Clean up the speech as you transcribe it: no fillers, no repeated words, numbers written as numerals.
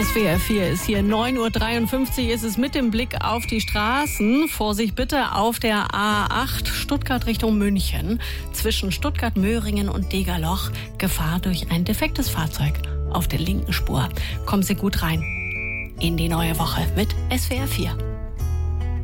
SWR 4 ist hier, 9.53 Uhr ist es mit dem Blick auf die Straßen. Vorsicht bitte auf der A8 Stuttgart Richtung München. Zwischen Stuttgart-Möhringen und Degerloch Gefahr durch ein defektes Fahrzeug auf der linken Spur. Kommen Sie gut rein in die neue Woche mit SWR 4.